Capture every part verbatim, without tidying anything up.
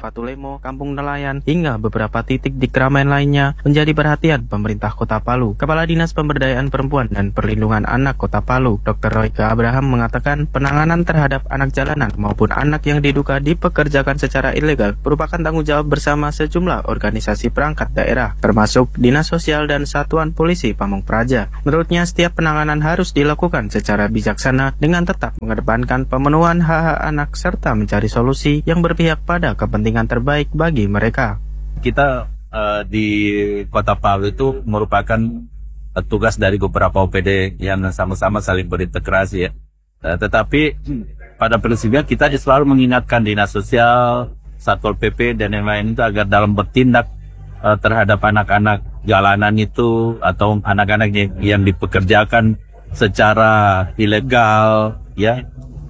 Patulemo, Kampung Nelayan, hingga beberapa titik di keramaian lainnya menjadi perhatian pemerintah Kota Palu. Kepala Dinas Pemberdayaan Perempuan dan Perlindungan Anak Kota Palu, dokter Royke Abraham mengatakan penanganan terhadap anak jalanan maupun anak yang diduga dipekerjakan secara ilegal merupakan tanggung jawab bersama sejumlah organisasi perangkat daerah, termasuk Dinas Sosial dan Satuan Polisi Pamong Praja. Menurutnya, setiap penanganan harus dilakukan secara bijaksana dengan tetap mengedepankan pemenuhan hak-hak anak serta mencari solusi yang berpihak pada kepentingan terbaik bagi mereka. Kita uh, di Kota Palu itu merupakan uh, tugas dari beberapa O P D yang sama-sama saling berintegrasi ya. Uh, tetapi pada prinsipnya kita selalu mengingatkan Dinas Sosial, Satpol P P dan yang lain itu agar dalam bertindak uh, terhadap anak-anak jalanan itu atau anak-anak yang, yang dipekerjakan secara ilegal ya,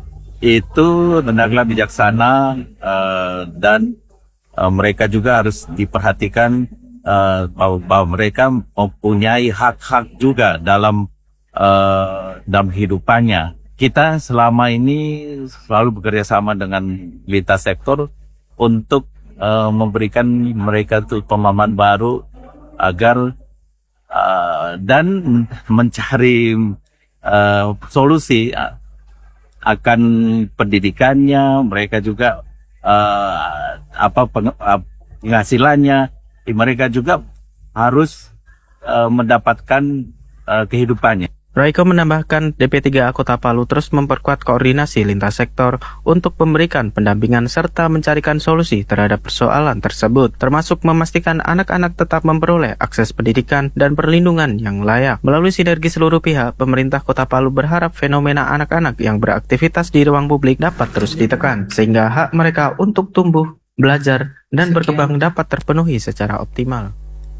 itu hendaklah bijaksana uh, dan uh, mereka juga harus diperhatikan uh, bahwa, bahwa mereka mempunyai hak-hak juga dalam uh, dalam hidupannya. Kita selama ini selalu bekerja sama dengan lintas sektor untuk uh, memberikan mereka tuh pemahaman baru agar uh, dan mencari uh, solusi uh, akan pendidikannya, mereka juga uh, apa peng, uh, penghasilannya, mereka juga harus uh, mendapatkan uh, kehidupannya. Royke menambahkan D P tiga A Kota Palu terus memperkuat koordinasi lintas sektor untuk memberikan pendampingan serta mencarikan solusi terhadap persoalan tersebut, termasuk memastikan anak-anak tetap memperoleh akses pendidikan dan perlindungan yang layak. Melalui sinergi seluruh pihak, pemerintah Kota Palu berharap fenomena anak-anak yang beraktivitas di ruang publik dapat terus ditekan, sehingga hak mereka untuk tumbuh, belajar, dan berkembang dapat terpenuhi secara optimal.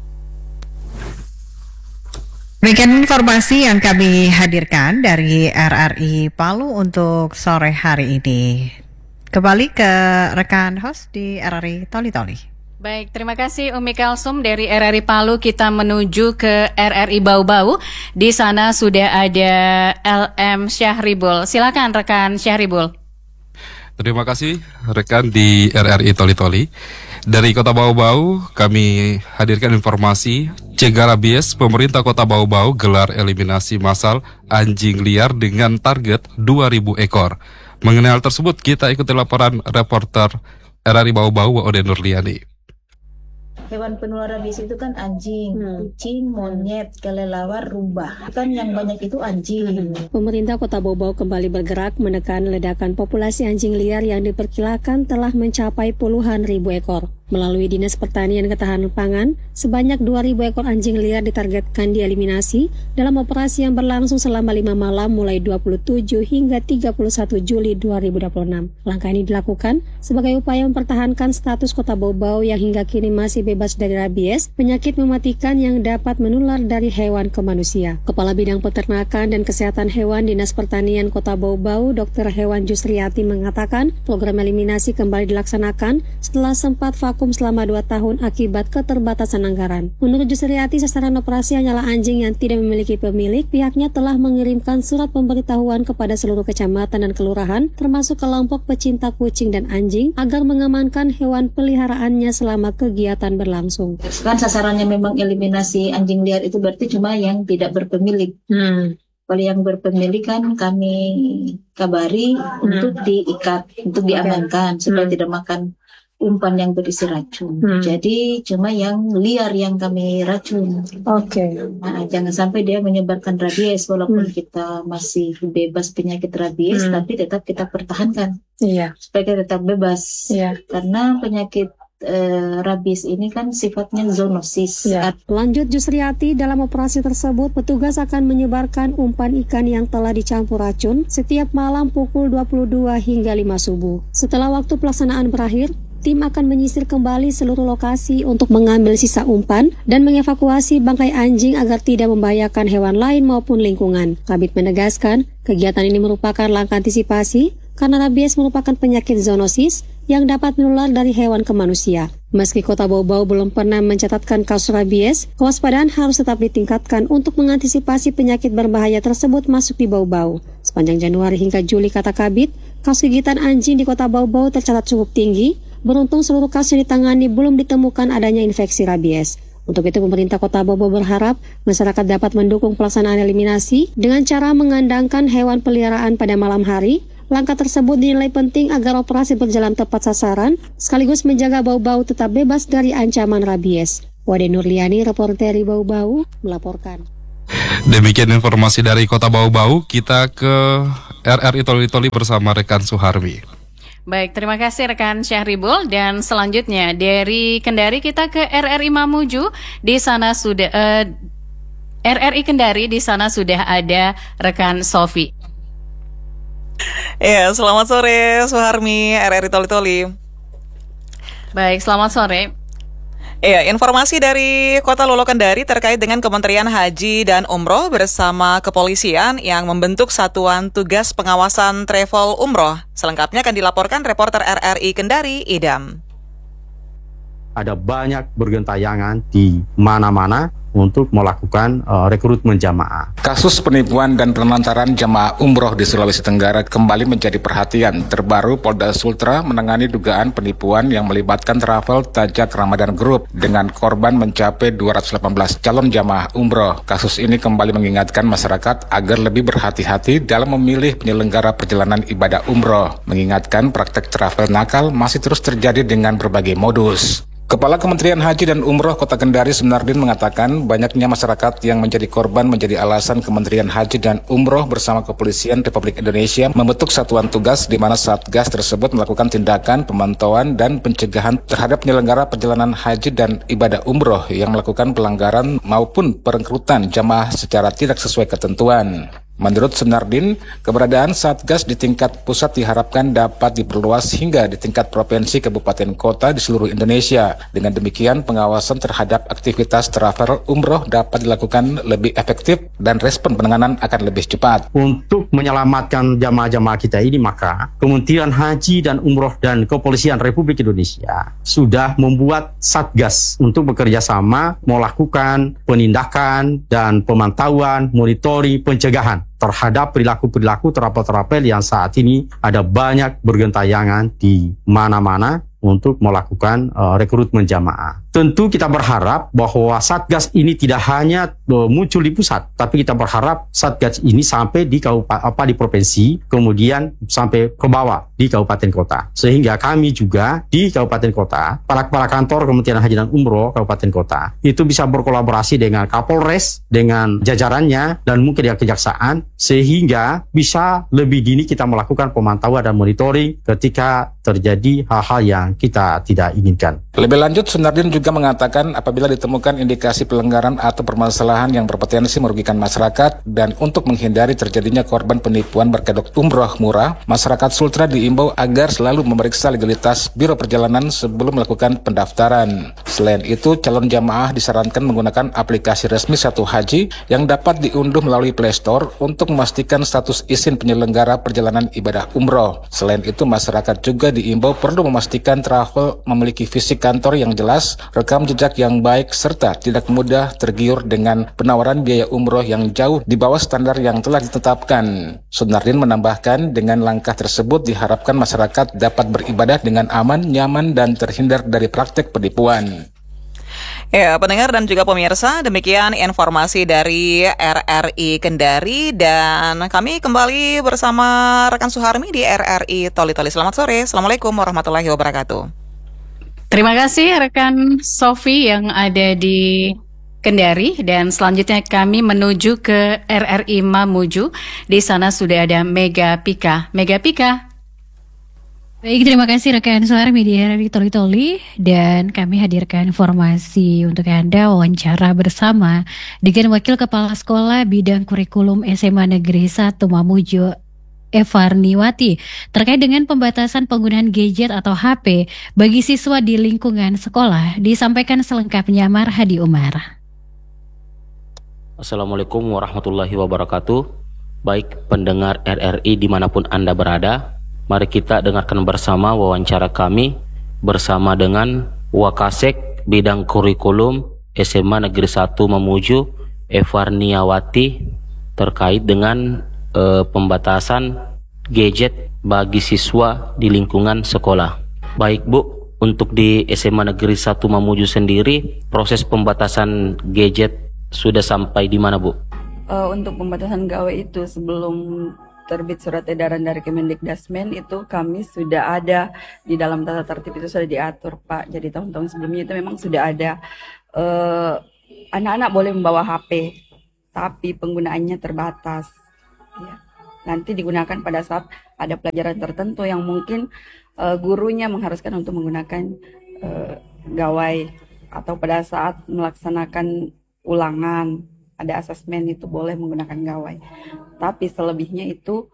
Demikian informasi yang kami hadirkan dari R R I Palu untuk sore hari ini. Kembali ke rekan host di R R I Toli Toli. Baik, terima kasih Umi Kalsum dari R R I Palu. Kita menuju ke R R I Bau Bau. Di sana sudah ada L M Syahribul. Silakan rekan Syahribul. Terima kasih rekan di R R I Toli Toli. Dari Kota Bau Bau kami hadirkan informasi cegah rabies. Pemerintah Kota Bau Bau gelar eliminasi massal anjing liar dengan target dua ribu ekor. Mengenai hal tersebut kita ikuti laporan reporter R R I Bau Bau Ode Nurliani. Hewan penular rabies itu kan anjing, hmm. kucing, monyet, kelelawar, rubah. Kan yang banyak itu anjing. Pemerintah Kota Bau Bau kembali bergerak menekan ledakan populasi anjing liar yang diperkirakan telah mencapai puluhan ribu ekor. Melalui Dinas Pertanian Ketahanan Pangan, sebanyak dua ribu ekor anjing liar ditargetkan dieliminasi dalam operasi yang berlangsung selama lima malam mulai dua puluh tujuh hingga tiga puluh satu Juli dua ribu dua puluh enam. Langkah ini dilakukan sebagai upaya mempertahankan status Kota Bau Bau yang hingga kini masih bebas dari rabies, penyakit mematikan yang dapat menular dari hewan ke manusia. Kepala Bidang Peternakan dan Kesehatan Hewan Dinas Pertanian Kota Bau Bau, dokter Hewan Jusriati mengatakan program eliminasi kembali dilaksanakan setelah sempat vakum selama dua tahun akibat keterbatasan anggaran. Menurut Jusriati, sasaran operasi hanyalah anjing yang tidak memiliki pemilik. Pihaknya telah mengirimkan surat pemberitahuan kepada seluruh kecamatan dan kelurahan, termasuk kelompok pecinta kucing dan anjing, agar mengamankan hewan peliharaannya selama kegiatan berlangsung. Kan sasarannya memang eliminasi anjing liar itu berarti cuma yang tidak berpemilik. Hmm. Kalau yang berpemilik kan kami kabari hmm. untuk diikat, untuk diamankan supaya hmm. tidak makan umpan yang berisi racun. Hmm. Jadi cuma yang liar yang kami racun. Oke. Okay. Nah, jangan sampai dia menyebarkan rabies walaupun hmm. kita masih bebas penyakit rabies, hmm. tapi tetap kita pertahankan. Iya. Supaya kita tetap bebas. Iya. Karena penyakit Uh, rabies ini kan sifatnya zoonosis. Ya. Lanjut Jusriati, dalam operasi tersebut petugas akan menyebarkan umpan ikan yang telah dicampur racun setiap malam pukul dua puluh dua hingga lima subuh. Setelah waktu pelaksanaan berakhir, tim akan menyisir kembali seluruh lokasi untuk mengambil sisa umpan dan mengevakuasi bangkai anjing agar tidak membahayakan hewan lain maupun lingkungan. Kabid menegaskan, kegiatan ini merupakan langkah antisipasi karena rabies merupakan penyakit zoonosis yang dapat menular dari hewan ke manusia. Meski Kota Bau Bau belum pernah mencatatkan kasus rabies, kewaspadaan harus tetap ditingkatkan untuk mengantisipasi penyakit berbahaya tersebut masuk di Bau Bau. Sepanjang Januari hingga Juli, kata Kabid, kasus gigitan anjing di Kota Bau Bau tercatat cukup tinggi, beruntung seluruh kasus yang ditangani belum ditemukan adanya infeksi rabies. Untuk itu pemerintah Kota Bau Bau berharap masyarakat dapat mendukung pelaksanaan eliminasi dengan cara mengandangkan hewan peliharaan pada malam hari. Langkah tersebut dinilai penting agar operasi berjalan tepat sasaran, sekaligus menjaga bau-bau tetap bebas dari ancaman rabies. Wade Nurliani, reporter dari Bau Bau, melaporkan. Demikian informasi dari Kota Bau Bau, kita ke R R I Toli Toli bersama rekan Suharmi. Baik, terima kasih rekan Syahribul. Dan selanjutnya dari Kendari kita ke R R I Mamuju. Di sana sudah uh, R R I Kendari, di sana sudah ada rekan Sofi. Ya, selamat sore Suharmi, R R I Toli Toli. Baik, selamat sore. Ya, informasi dari Kota Lolo Kendari terkait dengan Kementerian Haji dan Umroh bersama kepolisian yang membentuk Satuan Tugas Pengawasan Travel Umroh. Selengkapnya akan dilaporkan reporter R R I Kendari, Idam. Ada banyak bergentayangan di mana-mana untuk melakukan uh, rekrutmen jamaah. Kasus penipuan dan penelantaran jamaah umroh di Sulawesi Tenggara kembali menjadi perhatian. Terbaru, Polda Sultra menangani dugaan penipuan yang melibatkan travel Tajak Ramadan Group dengan korban mencapai dua ratus delapan belas calon jamaah umroh. Kasus ini kembali mengingatkan masyarakat agar lebih berhati-hati dalam memilih penyelenggara perjalanan ibadah umroh. Mengingatkan praktek travel nakal masih terus terjadi dengan berbagai modus. Kepala Kementerian Haji dan Umroh Kota Kendari Sunardin mengatakan banyaknya masyarakat yang menjadi korban menjadi alasan Kementerian Haji dan Umroh bersama Kepolisian Republik Indonesia membentuk satuan tugas di mana Satgas tersebut melakukan tindakan pemantauan dan pencegahan terhadap penyelenggara perjalanan haji dan ibadah umroh yang melakukan pelanggaran maupun perekrutan jamaah secara tidak sesuai ketentuan. Menurut Sunardin, keberadaan Satgas di tingkat pusat diharapkan dapat diperluas hingga di tingkat provinsi, kabupaten, kota di seluruh Indonesia. Dengan demikian, pengawasan terhadap aktivitas travel umroh dapat dilakukan lebih efektif dan respon penanganan akan lebih cepat. Untuk menyelamatkan jamaah-jamaah kita ini, maka Kementerian Haji dan Umroh dan Kepolisian Republik Indonesia sudah membuat Satgas untuk bekerja sama melakukan penindakan dan pemantauan, monitoring, pencegahan terhadap perilaku-perilaku travel-travel yang saat ini ada banyak bergentayangan di mana-mana untuk melakukan uh, rekrutmen jamaah. Tentu kita berharap bahwa Satgas ini tidak hanya uh, muncul di pusat, tapi kita berharap Satgas ini sampai di kabupaten, apa di provinsi, kemudian sampai ke bawah di kabupaten kota. Sehingga kami juga di kabupaten kota, para kepala kantor Kementerian Haji dan Umroh kabupaten kota itu bisa berkolaborasi dengan Kapolres, dengan jajarannya dan mungkin dengan kejaksaan, sehingga bisa lebih dini kita melakukan pemantauan dan monitoring ketika terjadi hal-hal yang kita tidak inginkan. Lebih lanjut, Sunardin juga mengatakan apabila ditemukan indikasi pelanggaran atau permasalahan yang berpotensi merugikan masyarakat dan untuk menghindari terjadinya korban penipuan berkedok umroh murah, masyarakat Sultra diimbau agar selalu memeriksa legalitas Biro Perjalanan sebelum melakukan pendaftaran. Selain itu, calon jamaah disarankan menggunakan aplikasi resmi Satu Haji yang dapat diunduh melalui Play Store untuk memastikan status izin penyelenggara perjalanan ibadah umroh. Selain itu, masyarakat juga diimbau perlu memastikan travel memiliki visi kantor yang jelas, rekam jejak yang baik, serta tidak mudah tergiur dengan penawaran biaya umroh yang jauh di bawah standar yang telah ditetapkan. Sunardin menambahkan, dengan langkah tersebut diharapkan masyarakat dapat beribadah dengan aman, nyaman, dan terhindar dari praktek penipuan. Ya, pendengar dan juga pemirsa, demikian informasi dari R R I Kendari dan kami kembali bersama rekan Suharmi di R R I Toli Toli. Selamat sore, Assalamualaikum warahmatullahi wabarakatuh. Terima kasih rekan Sofi yang ada di Kendari dan selanjutnya kami menuju ke R R I Mamuju. Di sana sudah ada Mega Pika. Mega Pika. Baik, terima kasih rekan Suharmi di R R I Toli Toli dan kami hadirkan informasi untuk Anda wawancara bersama dengan Wakil Kepala Sekolah Bidang Kurikulum S M A Negeri satu Mamuju, Evarniwati, terkait dengan pembatasan penggunaan gadget atau H P bagi siswa di lingkungan sekolah. Disampaikan selengkapnya Marhadi Umar. Assalamualaikum warahmatullahi wabarakatuh. Baik pendengar R R I dimanapun Anda berada, mari kita dengarkan bersama wawancara kami bersama dengan Wakasek Bidang Kurikulum S M A Negeri satu Mamuju, Evarniwati, terkait dengan e, pembatasan gadget bagi siswa di lingkungan sekolah. Baik Bu, Untuk di S M A Negeri satu Mamuju sendiri, proses pembatasan gadget sudah sampai di mana, Bu? Uh, untuk pembatasan gawe itu sebelum terbit surat edaran dari Kemendikdasmen itu kami sudah ada di dalam tata tertib itu sudah diatur, Pak. Jadi tahun-tahun sebelumnya itu memang sudah ada uh, anak-anak boleh membawa H P, tapi penggunaannya terbatas. Ya. Nanti digunakan pada saat ada pelajaran tertentu yang mungkin Uh, gurunya mengharuskan untuk menggunakan uh, gawai, atau pada saat melaksanakan ulangan ada asesmen itu boleh menggunakan gawai, tapi selebihnya itu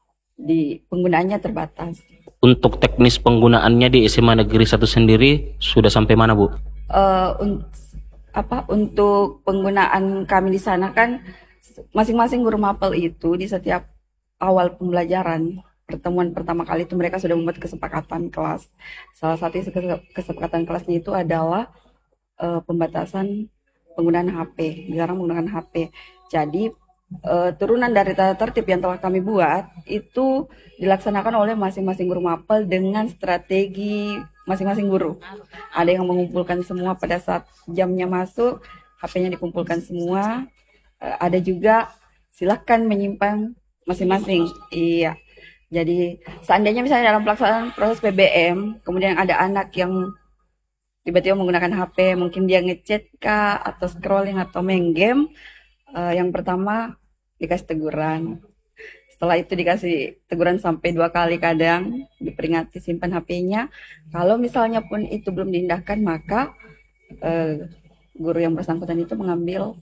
di penggunaannya terbatas. Untuk teknis penggunaannya di S M A Negeri satu sendiri sudah sampai mana, Bu? Uh, un apa untuk penggunaan kami di sana kan masing-masing guru mapel itu di setiap awal pembelajaran pertemuan pertama kali itu mereka sudah membuat kesepakatan kelas. Salah satu kesepakatan kelasnya itu adalah uh, pembatasan penggunaan H P, dilarang menggunakan H P. Jadi uh, turunan dari tata tertib yang telah kami buat itu dilaksanakan oleh masing-masing guru mapel dengan strategi masing-masing guru. Ada yang mengumpulkan semua pada saat jamnya masuk, H P-nya dikumpulkan semua. Uh, ada juga silakan menyimpan masing-masing. Iya. Jadi seandainya misalnya dalam pelaksanaan proses P B M, kemudian ada anak yang tiba-tiba menggunakan H P, mungkin dia ngechat kah, atau scrolling, atau main game, uh, yang pertama dikasih teguran. Setelah itu dikasih teguran sampai dua kali kadang, diperingati simpan H P-nya. Kalau misalnya pun itu belum diindahkan, maka uh, guru yang bersangkutan itu mengambil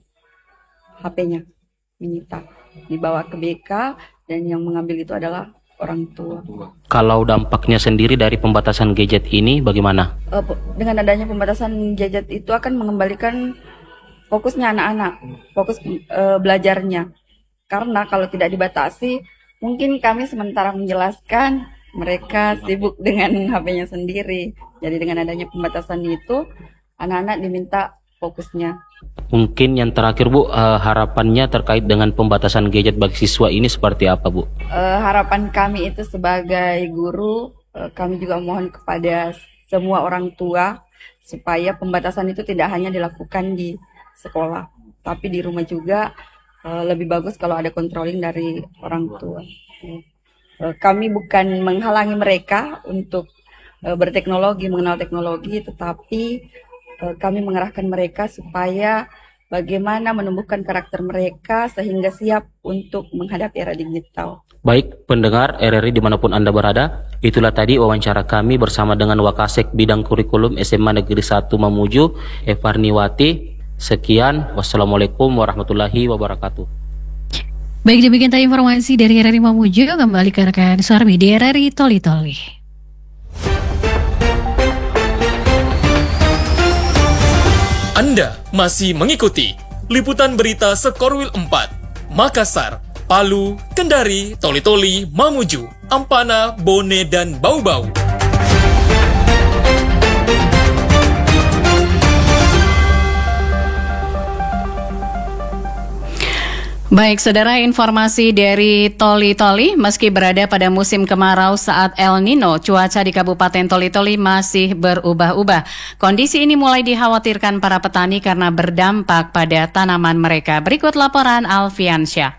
H P-nya, menyita, dibawa ke B K, dan yang mengambil itu adalah orang tua. Kalau dampaknya sendiri dari pembatasan gadget ini bagaimana? Uh, dengan adanya pembatasan gadget itu akan mengembalikan fokusnya anak-anak, fokus uh, belajarnya. Karena kalau tidak dibatasi, mungkin kami sementara menjelaskan, mereka sibuk dengan H P-nya sendiri. Jadi dengan adanya pembatasan itu, anak-anak diminta fokusnya. Mungkin yang terakhir, Bu, uh, harapannya terkait dengan pembatasan gadget bagi siswa ini seperti apa, Bu? Uh, harapan kami itu sebagai guru, uh, kami juga mohon kepada semua orang tua supaya pembatasan itu tidak hanya dilakukan di sekolah, tapi di rumah juga. Uh, lebih bagus kalau ada controlling dari orang tua. Uh, kami bukan menghalangi mereka untuk uh, berteknologi, mengenal teknologi, tetapi kami mengarahkan mereka supaya bagaimana menumbuhkan karakter mereka sehingga siap untuk menghadapi era digital. Baik, pendengar R R I dimanapun Anda berada, itulah tadi wawancara kami bersama dengan Wakasek Bidang Kurikulum S M A Negeri satu Mamuju, Evarniwati. Sekian, wassalamualaikum warahmatullahi wabarakatuh. Baik, demikian tadi informasi dari R R I Mamuju. Kembali ke rekan Suarmi di R R I Toli Toli. Anda masih mengikuti liputan berita Sekorwil empat, Makassar, Palu, Kendari, Toli-Toli, Mamuju, Ampana, Bone, dan Bau-Bau. Baik, saudara, informasi dari Toli-Toli. Meski berada pada musim kemarau saat El Nino, cuaca di Kabupaten Toli-Toli masih berubah-ubah. Kondisi ini mulai dikhawatirkan para petani karena berdampak pada tanaman mereka. Berikut laporan Alfiansyah.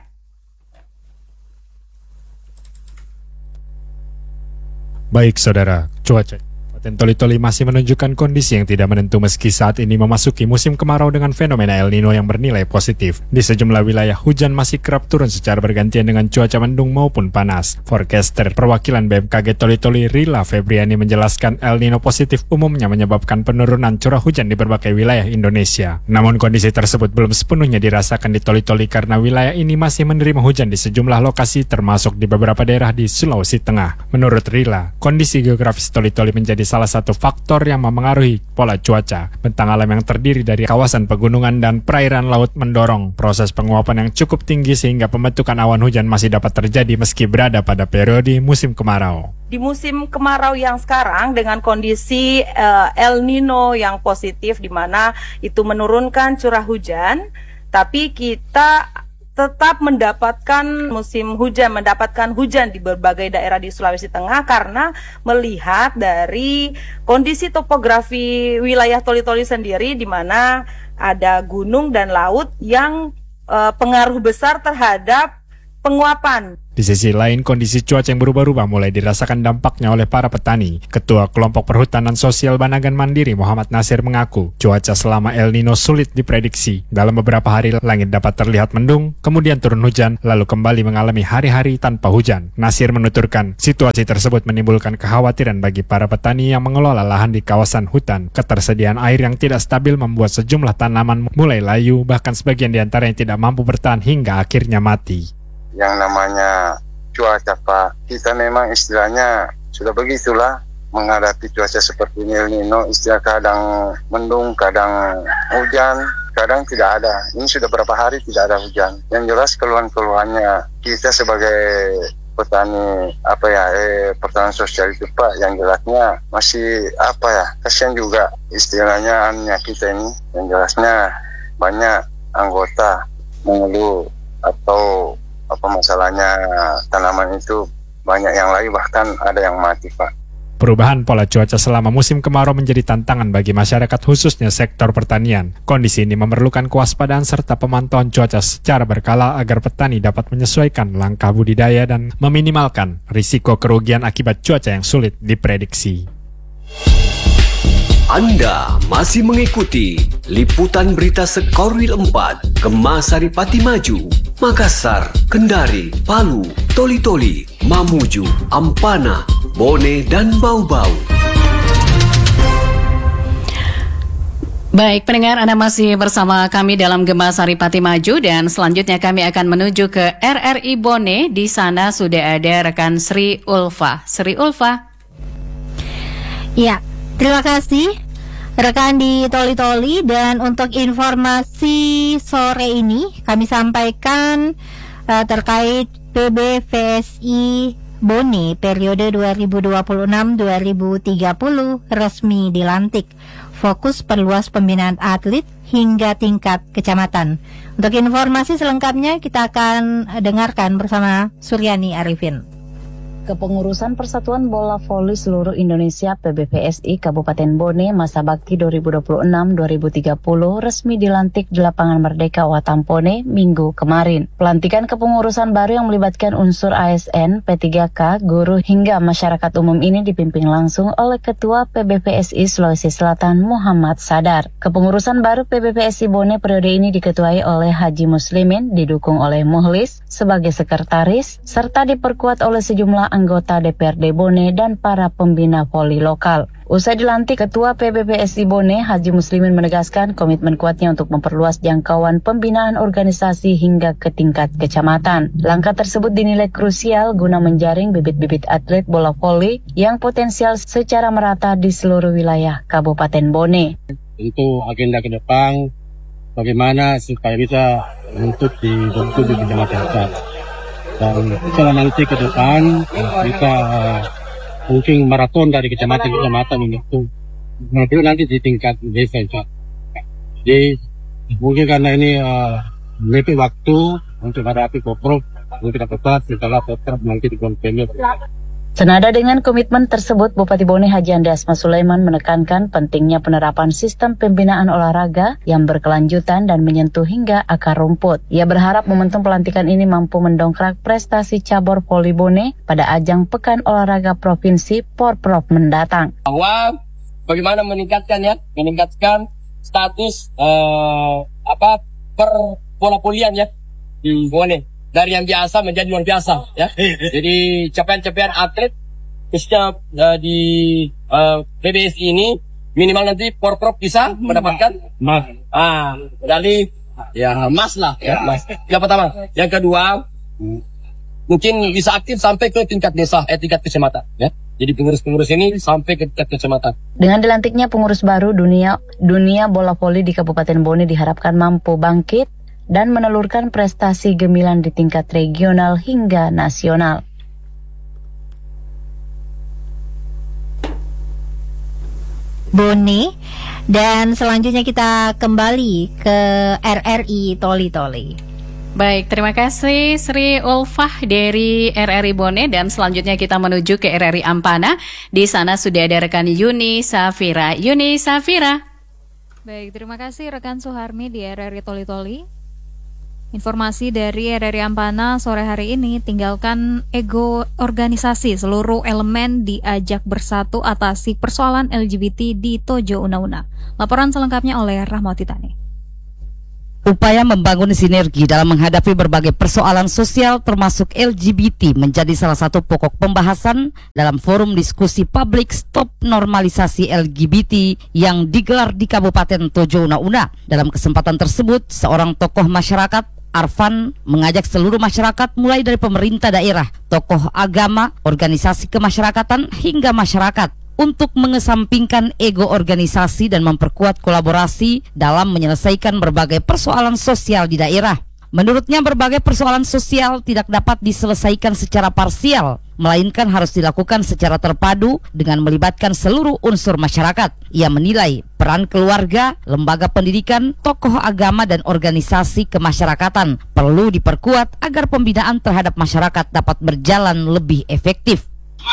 Baik, saudara, cuaca Kabupaten Toli-Toli masih menunjukkan kondisi yang tidak menentu meski saat ini memasuki musim kemarau dengan fenomena El Nino yang bernilai positif. Di sejumlah wilayah hujan masih kerap turun secara bergantian dengan cuaca mendung maupun panas. Forecaster perwakilan B M K G Toli-Toli Rila Febriani menjelaskan El Nino positif umumnya menyebabkan penurunan curah hujan di berbagai wilayah Indonesia. Namun kondisi tersebut belum sepenuhnya dirasakan di Toli-Toli karena wilayah ini masih menerima hujan di sejumlah lokasi termasuk di beberapa daerah di Sulawesi Tengah. Menurut Rila, kondisi geografis Toli-Toli menjadi salah satu faktor yang memengaruhi pola cuaca. Bentang alam yang terdiri dari kawasan pegunungan dan perairan laut mendorong proses penguapan yang cukup tinggi sehingga pembentukan awan hujan masih dapat terjadi meski berada pada periode musim kemarau. Di musim kemarau yang sekarang dengan kondisi uh, El Nino yang positif di mana itu menurunkan curah hujan, tapi kita tetap mendapatkan musim hujan, mendapatkan hujan di berbagai daerah di Sulawesi Tengah karena melihat dari kondisi topografi wilayah Toli-Toli sendiri di mana ada gunung dan laut yang uh, pengaruh besar terhadap penguapan. Di sisi lain, kondisi cuaca yang berubah-ubah mulai dirasakan dampaknya oleh para petani. Ketua Kelompok Perhutanan Sosial Banagan Mandiri Muhammad Nasir mengaku, cuaca selama El Nino sulit diprediksi. Dalam beberapa hari, langit dapat terlihat mendung, kemudian turun hujan, lalu kembali mengalami hari-hari tanpa hujan. Nasir menuturkan, situasi tersebut menimbulkan kekhawatiran bagi para petani yang mengelola lahan di kawasan hutan. Ketersediaan air yang tidak stabil membuat sejumlah tanaman mulai layu, bahkan sebagian di antara yang tidak mampu bertahan hingga akhirnya mati. Yang namanya cuaca, Pak, kita memang istilahnya sudah begitulah menghadapi cuaca seperti ini, El Nino, istilah kadang mendung, kadang hujan, kadang tidak ada. Ini sudah berapa hari tidak ada hujan. Yang jelas keluhan-keluhannya kita sebagai petani apa ya eh pertanian sosial itu, Pak, yang jelasnya masih apa ya, kasihan juga istilahnya annya kita ini. Yang jelasnya banyak anggota mengeluh atau apa masalahnya tanaman itu banyak yang layu, bahkan ada yang mati, Pak. Perubahan pola cuaca selama musim kemarau menjadi tantangan bagi masyarakat khususnya sektor pertanian. Kondisi ini memerlukan kewaspadaan serta pemantauan cuaca secara berkala agar petani dapat menyesuaikan langkah budidaya dan meminimalkan risiko kerugian akibat cuaca yang sulit diprediksi. Anda masih mengikuti liputan berita Sekorwil empat, Gemasari Pati Maju, Makassar, Kendari, Palu, Toli-Toli, Mamuju, Ampana, Bone, dan Bau-Bau. Baik, pendengar, Anda masih bersama kami dalam Gemasari Pati Maju dan selanjutnya kami akan menuju ke R R I Bone. Di sana sudah ada rekan Sri Ulfa. Sri Ulfa. Ya. Terima kasih rekan di Toli-Toli, dan untuk informasi sore ini kami sampaikan uh, terkait P B V S I Bone periode dua ribu dua puluh enam sampai dua ribu tiga puluh resmi dilantik. Fokus perluas pembinaan atlet hingga tingkat kecamatan. Untuk informasi selengkapnya kita akan dengarkan bersama Suryani Arifin. Kepengurusan Persatuan Bola Voli Seluruh Indonesia P B V S I Kabupaten Bone masa bakti dua ribu dua puluh enam sampai dua ribu tiga puluh resmi dilantik di Lapangan Merdeka Watampone Minggu kemarin. Pelantikan kepengurusan baru yang melibatkan unsur A S N, P tiga K, guru hingga masyarakat umum ini dipimpin langsung oleh Ketua P B V S I Sulawesi Selatan Muhammad Sadar. Kepengurusan baru P B V S I Bone periode ini diketuai oleh Haji Muslimin, didukung oleh Muhlis sebagai sekretaris, serta diperkuat oleh sejumlah anggota D P R D Bone dan para pembina voli lokal. Usai dilantik, Ketua P B V S I Bone, Haji Muslimin, menegaskan komitmen kuatnya untuk memperluas jangkauan pembinaan organisasi hingga ke tingkat kecamatan. Langkah tersebut dinilai krusial guna menjaring bibit-bibit atlet bola voli yang potensial secara merata di seluruh wilayah Kabupaten Bone. Untuk agenda ke depan, bagaimana supaya bisa untuk dibentuk di kecamatan kita. Dan setelah nanti ke depan kita uh, mungkin maraton dari kecamatan ke kecamatan ini tuh nanti di tingkat desa. Jadi mungkin karena ini uh, lebih waktu untuk menghadapi Koprov, mungkin dapat setelah Koprov nanti di konvensi. Senada dengan komitmen tersebut, Bupati Bone Haji Andi Asma Sulaiman menekankan pentingnya penerapan sistem pembinaan olahraga yang berkelanjutan dan menyentuh hingga akar rumput. Ia berharap momentum pelantikan ini mampu mendongkrak prestasi cabur voli Bone pada ajang Pekan Olahraga Provinsi Porprov mendatang. Bahwa bagaimana meningkatkan ya, meningkatkan status uh, apa per bola volian ya di Bone. Dari yang biasa menjadi luar biasa ya. Jadi capaian-capaian atlet khususnya uh, di uh, P B S I ini minimal nanti Porprov bisa mendapatkan emas. Ah, dari ya emas lah ya, emas. Yang pertama, yang kedua mungkin bisa aktif sampai ke tingkat desa, eh tingkat kecamatan ya. Jadi pengurus-pengurus ini sampai ke tingkat kecamatan. Dengan dilantiknya pengurus baru, dunia dunia bola voli di Kabupaten Bone diharapkan mampu bangkit dan menelurkan prestasi gemilang di tingkat regional hingga nasional. Bone, dan selanjutnya kita kembali ke R R I Toli-Toli. Baik, terima kasih Sri Ulfah dari R R I Bone, dan selanjutnya kita menuju ke R R I Ampana. Di sana sudah ada rekan Yuni Safira. Yuni Safira. Baik, terima kasih rekan Suharmi di R R I Toli-Toli. Informasi dari R R I Ampana sore hari ini, tinggalkan ego organisasi, seluruh elemen diajak bersatu atasi persoalan L G B T di Tojo Una-Una. Laporan selengkapnya oleh Rahmawati Tani. Upaya membangun sinergi dalam menghadapi berbagai persoalan sosial termasuk L G B T menjadi salah satu pokok pembahasan dalam forum diskusi publik Stop Normalisasi L G B T yang digelar di Kabupaten Tojo Una-Una. Dalam kesempatan tersebut, seorang tokoh masyarakat, Arfan, mengajak seluruh masyarakat mulai dari pemerintah daerah, tokoh agama, organisasi kemasyarakatan hingga masyarakat untuk mengesampingkan ego organisasi dan memperkuat kolaborasi dalam menyelesaikan berbagai persoalan sosial di daerah. Menurutnya, berbagai persoalan sosial tidak dapat diselesaikan secara parsial, melainkan harus dilakukan secara terpadu dengan melibatkan seluruh unsur masyarakat. Ia menilai peran keluarga, lembaga pendidikan, tokoh agama, dan organisasi kemasyarakatan perlu diperkuat agar pembinaan terhadap masyarakat dapat berjalan lebih efektif.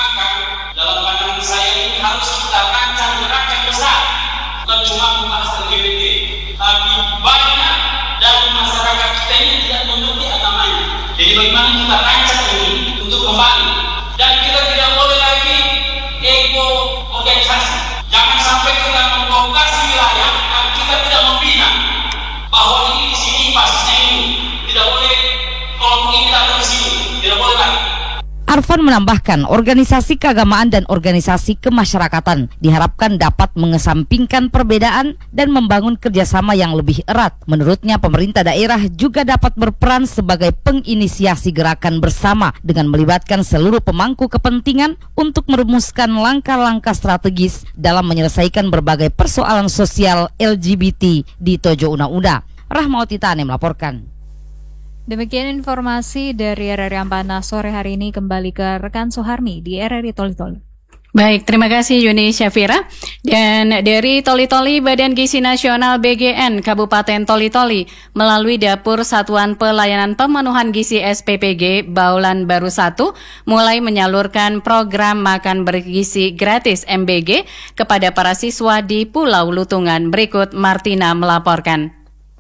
Dalam pandangan saya ini harus kita rancang gerakan besar, bukan cuma membahas L G B T, tapi banyak dari masyarakat kita ini tidak mengerti agamanya. Jadi bagaimana kita rancang ini untuk kembali, dan kita tidak boleh lagi ego organisasi. Jangan sampai kita memprovokasi wilayah dan kita tidak membina bahwa ini di sini basisnya ini, tidak boleh kelompok ini datang ke sini, tidak boleh lagi. Arfan menambahkan, organisasi keagamaan dan organisasi kemasyarakatan diharapkan dapat mengesampingkan perbedaan dan membangun kerjasama yang lebih erat. Menurutnya, pemerintah daerah juga dapat berperan sebagai penginisiasi gerakan bersama dengan melibatkan seluruh pemangku kepentingan untuk merumuskan langkah-langkah strategis dalam menyelesaikan berbagai persoalan sosial L G B T di Tojo Una-Una. Rahmawati Tani melaporkan. Demikian informasi dari R R I Ampana sore hari ini. Kembali ke rekan Suharmi di R R I Toli-Toli. Baik, terima kasih Yuni Syafira. Dan dari Toli-Toli, Badan Gizi Nasional B G N Kabupaten Toli-Toli melalui Dapur Satuan Pelayanan Pemenuhan Gizi S P P G Baulan Baru satu mulai menyalurkan program makan bergizi gratis M B G kepada para siswa di Pulau Lutungan. Berikut Martina melaporkan.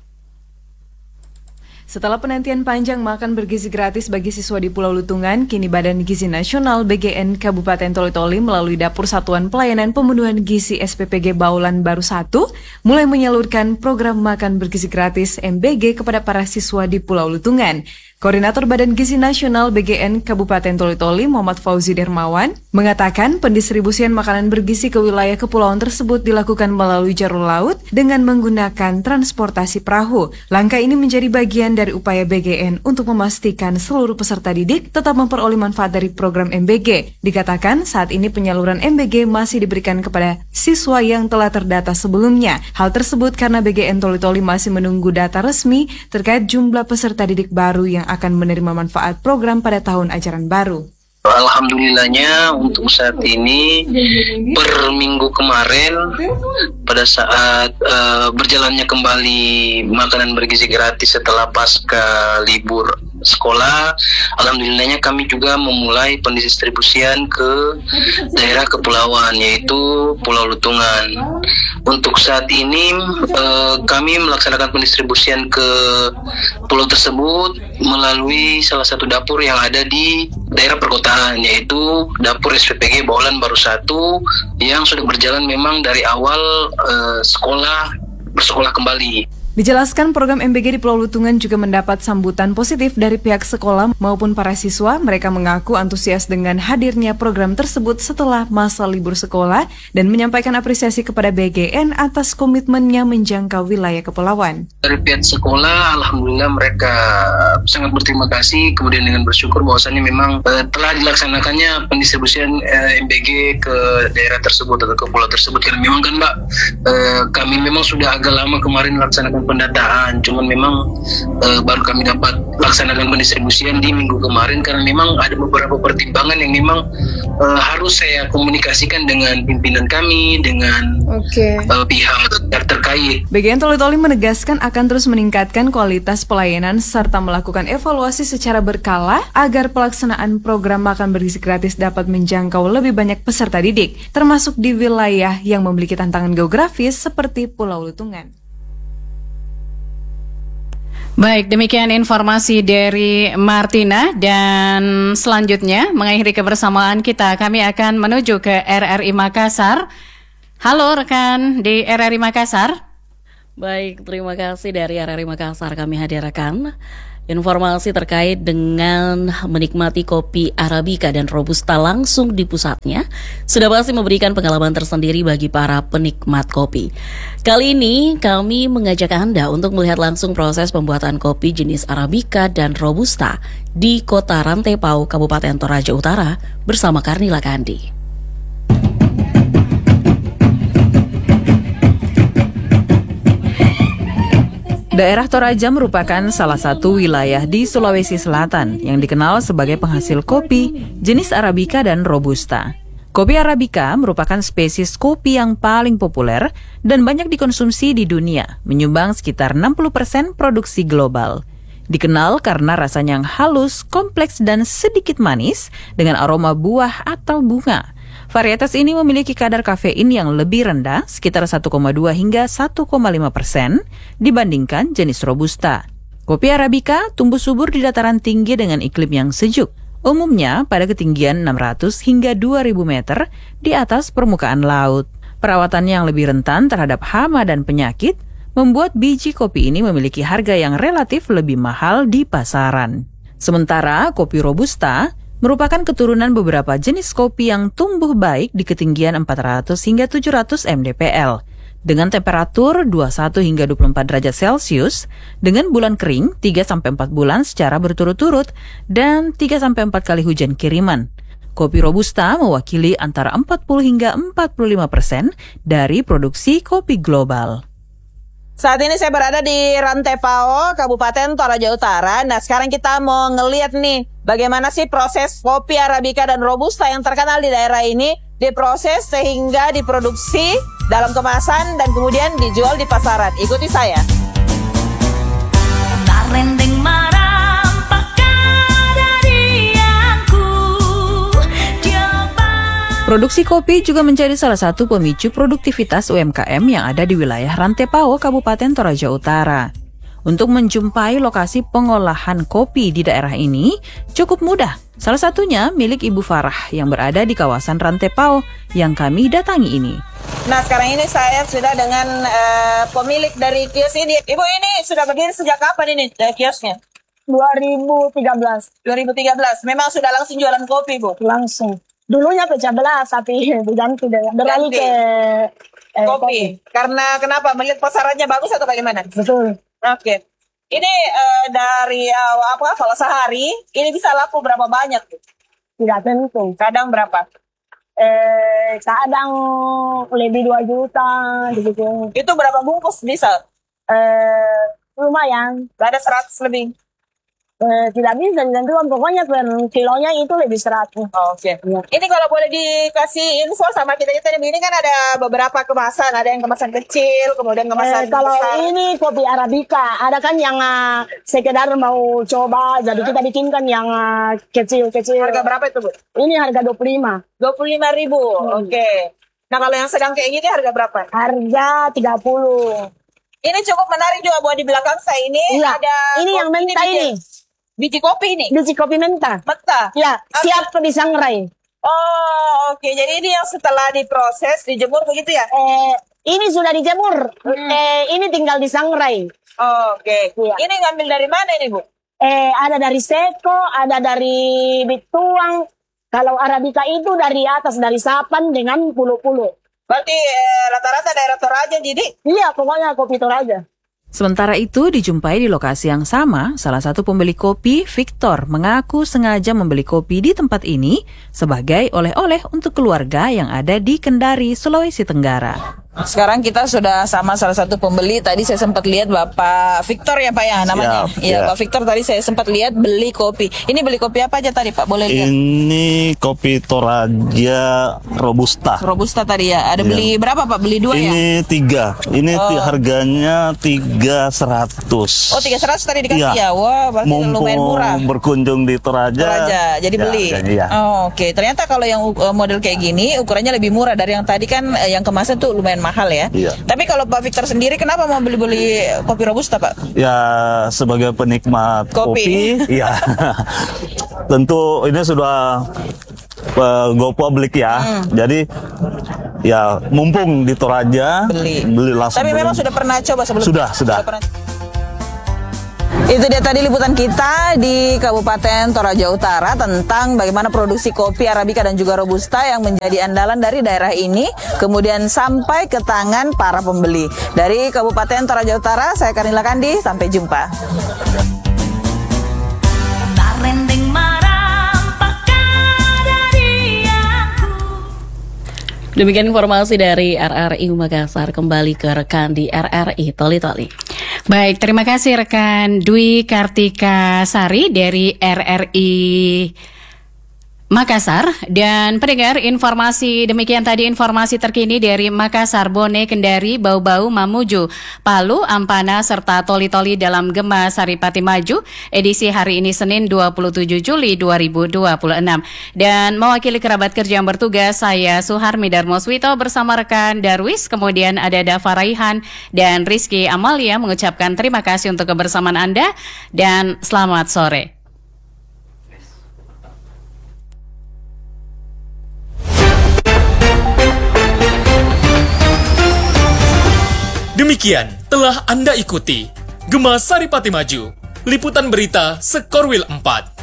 Setelah penantian panjang makan bergizi gratis bagi siswa di Pulau Lutungan, kini Badan Gizi Nasional B G N Kabupaten Toli-Toli melalui Dapur Satuan Pelayanan Pemenuhan Gizi S P P G Baulan Baru satu mulai menyalurkan program makan bergizi gratis M B G kepada para siswa di Pulau Lutungan. Koordinator Badan Gizi Nasional B G N Kabupaten Toli-Toli Muhammad Fauzi Dermawan mengatakan pendistribusian makanan bergizi ke wilayah kepulauan tersebut dilakukan melalui jalur laut dengan menggunakan transportasi perahu. Langkah ini menjadi bagian dari upaya B G N untuk memastikan seluruh peserta didik tetap memperoleh manfaat dari program M B G. Dikatakan saat ini penyaluran M B G masih diberikan kepada siswa yang telah terdata sebelumnya. Hal tersebut karena B G N Toli-Toli masih menunggu data resmi terkait jumlah peserta didik baru yang akan menerima manfaat program pada tahun ajaran baru. Alhamdulillahnya untuk saat ini per minggu kemarin pada saat uh, berjalannya kembali makanan bergizi gratis setelah pasca libur sekolah, alhamdulillahnya kami juga memulai pendistribusian ke daerah kepulauan yaitu Pulau Lutungan. Untuk saat ini eh, kami melaksanakan pendistribusian ke pulau tersebut melalui salah satu dapur yang ada di daerah perkotaan yaitu Dapur S P P G Baulan Baru satu yang sudah berjalan memang dari awal eh, sekolah bersekolah kembali. Dijelaskan program M B G di Pulau Lutungan juga mendapat sambutan positif dari pihak sekolah maupun para siswa. Mereka mengaku antusias dengan hadirnya program tersebut setelah masa libur sekolah dan menyampaikan apresiasi kepada B G N atas komitmennya menjangkau wilayah kepulauan. Dari pihak sekolah, alhamdulillah mereka sangat berterima kasih, kemudian dengan bersyukur bahwasannya memang eh, telah dilaksanakannya pendistribusian eh, M B G ke daerah tersebut atau ke pulau tersebut. Karena memang kan Mbak, eh, kami memang sudah agak lama kemarin melaksanakan pendataan, cuman memang uh, baru kami dapat laksanakan pendistribusian di minggu kemarin karena memang ada beberapa pertimbangan yang memang uh, harus saya komunikasikan dengan pimpinan kami, dengan okay. uh, pihak terkait. B G N Toli-Toli menegaskan akan terus meningkatkan kualitas pelayanan serta melakukan evaluasi secara berkala agar pelaksanaan program makan bergizi gratis dapat menjangkau lebih banyak peserta didik, termasuk di wilayah yang memiliki tantangan geografis seperti Pulau Lutungan. Baik, demikian informasi dari Martina dan selanjutnya mengakhiri kebersamaan kita, kami akan menuju ke R R I Makassar. Halo rekan di R R I Makassar. Baik, terima kasih dari R R I Makassar kami hadirkan informasi terkait dengan menikmati kopi Arabica dan Robusta langsung di pusatnya sudah pasti memberikan pengalaman tersendiri bagi para penikmat kopi. Kali ini kami mengajak Anda untuk melihat langsung proses pembuatan kopi jenis Arabica dan Robusta di Kota Rantepao, Kabupaten Toraja Utara bersama Karnila Kandi. Daerah Toraja merupakan salah satu wilayah di Sulawesi Selatan yang dikenal sebagai penghasil kopi jenis Arabica dan Robusta. Kopi Arabica merupakan spesies kopi yang paling populer dan banyak dikonsumsi di dunia, menyumbang sekitar enam puluh persen produksi global. Dikenal karena rasanya yang halus, kompleks, dan sedikit manis dengan aroma buah atau bunga. Varietas ini memiliki kadar kafein yang lebih rendah, sekitar satu koma dua hingga satu koma lima persen dibandingkan jenis Robusta. Kopi Arabica tumbuh subur di dataran tinggi dengan iklim yang sejuk, umumnya pada ketinggian enam ratus hingga dua ribu meter di atas permukaan laut. Perawatannya yang lebih rentan terhadap hama dan penyakit membuat biji kopi ini memiliki harga yang relatif lebih mahal di pasaran. Sementara kopi Robusta merupakan keturunan beberapa jenis kopi yang tumbuh baik di ketinggian empat ratus hingga tujuh ratus mdpl dengan temperatur dua puluh satu hingga dua puluh empat derajat Celcius dengan bulan kering tiga sampai empat bulan secara berturut-turut dan tiga sampai empat kali hujan kiriman. Kopi Robusta mewakili antara empat puluh hingga empat puluh lima persen dari produksi kopi global. Saat ini saya berada di Rantepao, Kabupaten Toraja Utara. Nah, sekarang kita mau ngeliat nih bagaimana sih proses kopi Arabica dan Robusta yang terkenal di daerah ini diproses sehingga diproduksi dalam kemasan dan kemudian dijual di pasaran. Ikuti saya. Produksi kopi juga menjadi salah satu pemicu produktivitas U M K M yang ada di wilayah Rantepao, Kabupaten Toraja Utara. Untuk menjumpai lokasi pengolahan kopi di daerah ini cukup mudah. Salah satunya milik Ibu Farah yang berada di kawasan Rantepao yang kami datangi ini. Nah, sekarang ini saya sudah dengan uh, pemilik dari kios ini. Ibu ini sudah berdiri sejak kapan ini uh, kiosnya? dua ribu tiga belas. dua ribu tiga belas. Memang sudah langsung jualan kopi, Bu? Langsung. Dulunya pecah belah, tapi diganti deh. Beralih ke eh, kopi. kopi. Karena kenapa? Melihat pasarannya bagus atau bagaimana? Betul. Oke. Okay. Ini uh, dari uh, apa? Kalau sehari ini bisa laku berapa banyak? Tidak tentu. Kadang berapa? Eh, kadang lebih dua juta, gitu. Itu berapa bungkus bisa? Eh, lumayan. Ada seratus lebih. Eh, tidak bisa ditentukan, pokoknya per kilonya itu lebih seratus. Oh, Oke. Okay. Ya. Ini kalau boleh dikasih info sama kita kita ini kan ada beberapa kemasan, ada yang kemasan kecil, kemudian kemasan eh, kalau besar. Ini kopi Arabica, ada kan yang uh, sekedar mau coba, jadi kita bikinkan yang uh, kecil-kecil. Harga berapa itu, Bu? Ini harga dua puluh lima. dua puluh lima ribu. Hmm. Oke. Okay. Nah, kalau yang sedang kayak gini harga berapa? Harga tiga puluh. Ini cukup menarik juga buat di belakang saya ini. Iya. Ada ini yang mentah ini. Biji kopi ini? Biji kopi mentah. Mentah? Ya, siap okay. Disangrai. Oh, oke. Okay. Jadi ini yang setelah diproses, dijemur begitu ya? Eh, ini sudah dijemur. Hmm. Eh, ini tinggal disangrai. Oh, oke. Okay. Ya. Ini ngambil dari mana ini, Bu? Eh, ada dari Seko, ada dari Bituang. Kalau Arabica itu dari atas, dari Sapan dengan puluh-puluh. Berarti eh, rata-rata daerah Toraja, jadi? Iya, pokoknya kopi Toraja. Sementara itu, dijumpai di lokasi yang sama, salah satu pembeli kopi, Victor, mengaku sengaja membeli kopi di tempat ini sebagai oleh-oleh untuk keluarga yang ada di Kendari, Sulawesi Tenggara. Sekarang kita sudah sama salah satu pembeli. Tadi saya sempat lihat Bapak Victor ya Pak ya namanya. Siap, Iya ya. Pak Victor tadi saya sempat lihat beli kopi. Ini beli kopi apa aja tadi Pak? Boleh lihat? Ini kopi Toraja Robusta. Robusta tadi ya. Ada Iya. beli berapa Pak? Beli dua ya? Ini tiga. Ini Oh. ti- harganya tiga seratus. Oh tiga seratus tadi dikasih Iya. ya. Wah berarti Mumpung lumayan murah. berkunjung di Toraja. Toraja, jadi ya, beli. jadi ya. Oh, Oke, ternyata kalau yang uh, model kayak gini ukurannya lebih murah dari yang tadi kan uh, yang kemasan tuh lumayan mahal ya. Iya. Tapi kalau Pak Victor sendiri kenapa mau beli-beli kopi Robusta Pak? Ya sebagai penikmat Kopi. kopi, ya tentu ini sudah uh, go public ya. Hmm. Jadi ya mumpung di Toraja Beli. beli langsung. Tapi beli. memang sudah pernah coba sebelumnya? Sudah, sudah. pernah. Itu dia tadi liputan kita di Kabupaten Toraja Utara tentang bagaimana produksi kopi Arabica dan juga Robusta yang menjadi andalan dari daerah ini kemudian sampai ke tangan para pembeli. Dari Kabupaten Toraja Utara, saya Karnila Kandi, sampai jumpa. Demikian informasi dari R R I Makassar. Kembali ke rekan di R R I Toli Toli. Baik, terima kasih rekan Dwi Kartika Sari dari R R I Makassar. Dan pendengar, informasi demikian tadi informasi terkini dari Makassar, Bone, Kendari, Bau-Bau, Mamuju, Palu, Ampana, serta Toli-Toli dalam Gema Saripati Maju, edisi hari ini Senin dua puluh tujuh Juli dua ribu dua puluh enam. Dan mewakili kerabat kerja yang bertugas, saya Suharmi Darmoswito bersama rekan Darwis, kemudian ada Dava Raihan dan Rizky Amalia mengucapkan terima kasih untuk kebersamaan Anda dan selamat sore. Demikian telah Anda ikuti Gema Saripati Maju, liputan berita Sekorwil empat.